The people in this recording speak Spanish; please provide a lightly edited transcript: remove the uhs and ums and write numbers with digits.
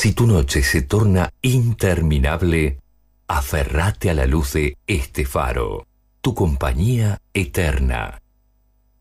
Si tu noche se torna interminable, aferrate a la luz de este faro, tu compañía eterna.